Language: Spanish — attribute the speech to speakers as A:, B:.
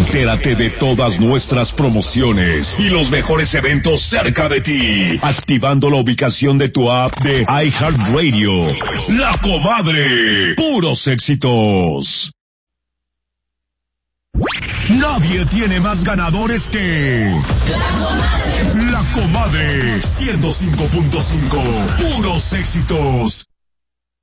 A: Entérate de todas nuestras promociones y los mejores eventos cerca de ti, activando la ubicación de tu app de iHeartRadio. La Comadre, puros éxitos. Nadie tiene más ganadores que La Comadre 105.5, puros éxitos.